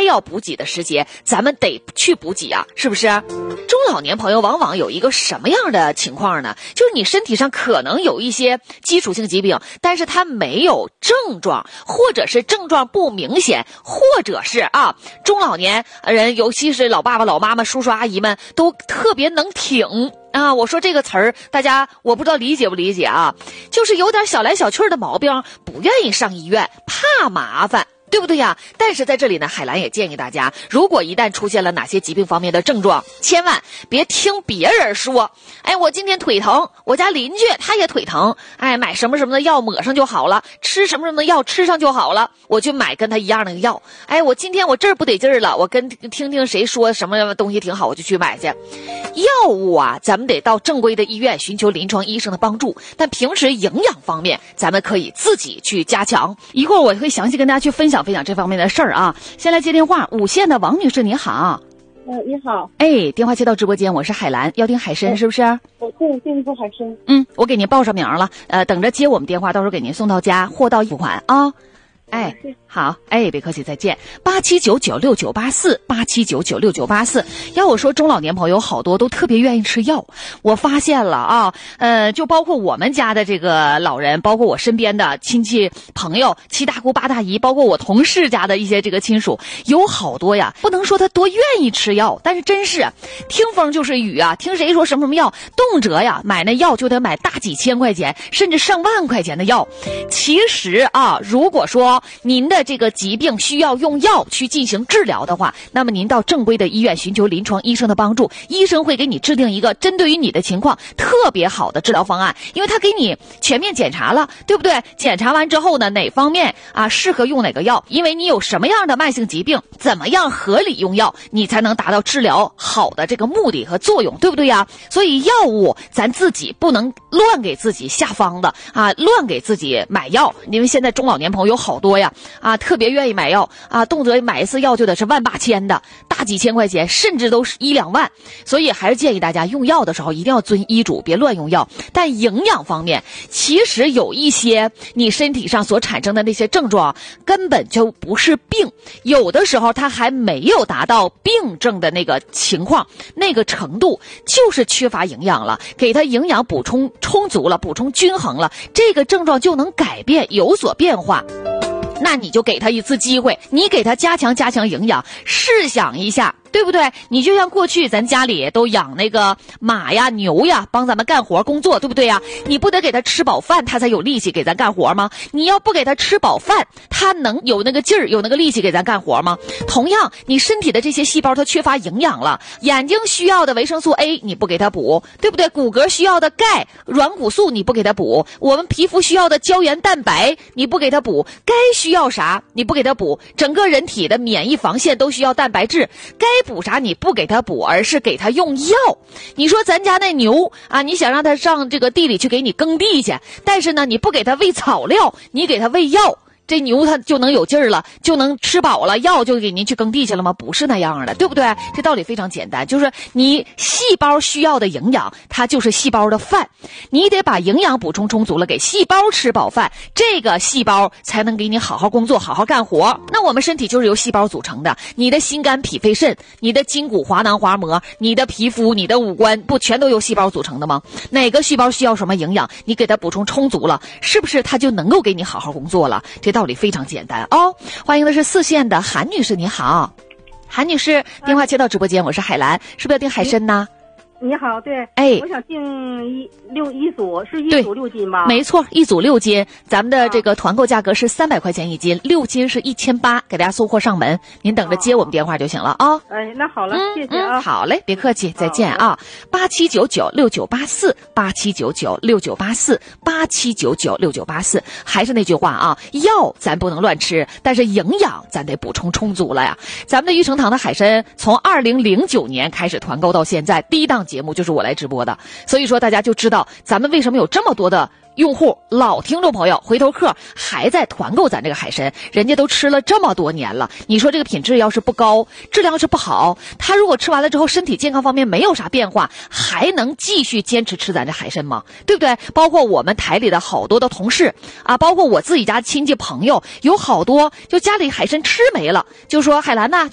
要补给的时节，咱们得去补给啊，是不是？中老年朋友往往有一个什么样的情况呢？就是你身体上可能有一些基础性疾病，但是它没有症状，或者是症状不明显，或者是中老年人，尤其是老爸爸、老妈妈、叔叔阿姨们都特别能挺我说这个词儿，大家我不知道理解不理解啊？就是有点小来小去的毛病，不愿意上医院，怕麻烦。对不对呀？但是在这里呢，海兰也建议大家，如果一旦出现了哪些疾病方面的症状，千万别听别人说，我今天腿疼，我家邻居他也腿疼，买什么什么的药抹上就好了，吃什么什么的药吃上就好了，我就买跟他一样的药。我今天我这儿不得劲儿了，我听听谁说什么东西挺好，我就去买去。药物啊，咱们得到正规的医院寻求临床医生的帮助，但平时营养方面，咱们可以自己去加强。一会儿我会详细跟大家去分享这方面的事儿啊。先来接电话，5线的王女士，你好。 你好。 电话接到直播间，我是海兰，要订海参是不是？ 对，订一份海参。 我给您报上名了，等着接我们电话，到时候给您送到家，货到付款啊。好，别客气，再见。87996984，87996984。要我说，中老年朋友好多都特别愿意吃药，我发现了就包括我们家的这个老人，包括我身边的亲戚朋友，7大姑8大姨，包括我同事家的一些这个亲属，有好多呀，不能说他多愿意吃药，但是真是听风就是雨啊，听谁说什么药，动辄呀买那药就得买大几千块钱，甚至上万块钱的药。其实如果说您的这个疾病需要用药去进行治疗的话，那么您到正规的医院寻求临床医生的帮助，医生会给你制定一个针对于你的情况特别好的治疗方案，因为他给你全面检查了，对不对？检查完之后呢，哪方面适合用哪个药，因为你有什么样的慢性疾病，怎么样合理用药，你才能达到治疗好的这个目的和作用，对不对呀？所以药物咱自己不能乱给自己下方的乱给自己买药，因为现在中老年朋友好多呀特别愿意买药动辄买一次药就得是18000的，大几千块钱，甚至都是1、2万。所以还是建议大家用药的时候一定要遵医嘱，别乱用药。但营养方面，其实有一些你身体上所产生的那些症状根本就不是病，有的时候它还没有达到病症的那个情况，那个程度，就是缺乏营养了，给它营养补充充足了，补充均衡了，这个症状就能改变，有所变化。那你就给他一次机会，你给他加强营养，试想一下，对不对？你就像过去咱家里都养那个马呀牛呀，帮咱们干活工作，对不对呀？你不得给他吃饱饭，他才有力气给咱干活吗？你要不给他吃饱饭，他能有那个劲儿，有那个力气给咱干活吗？同样，你身体的这些细胞它缺乏营养了，眼睛需要的维生素 A 你不给他补，对不对？骨骼需要的钙、软骨素你不给他补，我们皮肤需要的胶原蛋白你不给他补，该需要啥你不给他补，整个人体的免疫防线都需要蛋白质，该补啥你不给他补，而是给他用药。你说咱家那牛你想让他上这个地里去给你耕地去，但是呢你不给他喂草料，你给他喂药，这牛它就能有劲儿了，就能吃饱了，药就给您去耕地去了吗？不是那样的，对不对？这道理非常简单，就是你细胞需要的营养，它就是细胞的饭，你得把营养补充充足了，给细胞吃饱饭，这个细胞才能给你好好工作，好好干活。那我们身体就是由细胞组成的，你的心肝脾肺肾，你的筋骨滑囊滑膜，你的皮肤，你的五官，不全都由细胞组成的吗？哪个细胞需要什么营养，你给它补充充足了，是不是它就能够给你好好工作了？这道理非常简单哦。欢迎的是4线的韩女士，你好。韩女士，电话接到直播间，我是海兰，是不是要订海参呢？ 你好，对，我想订一组，是一组6斤吧？ 没错，一组6斤，咱们的这个团购价格是300块钱1斤，6斤是1800，给大家送货上门，您等着接我们电话就行了啊。 那好了，谢谢啊。 好嘞，别客气，再见啊。87996984，87996984，87996984，还是那句话啊，药咱不能乱吃，但是营养咱得补充充足了呀。咱们的玉成堂的海参从2009年开始团购到现在，第一档节目就是我来直播的，所以说大家就知道咱们为什么有这么多的用户，老听众朋友，回头客还在团购咱这个海参，人家都吃了这么多年了，你说这个品质要是不高，质量是不好，他如果吃完了之后身体健康方面没有啥变化，还能继续坚持吃咱这海参吗？对不对？包括我们台里的好多的同事包括我自己家亲戚朋友，有好多就家里海参吃没了，就说海兰呐，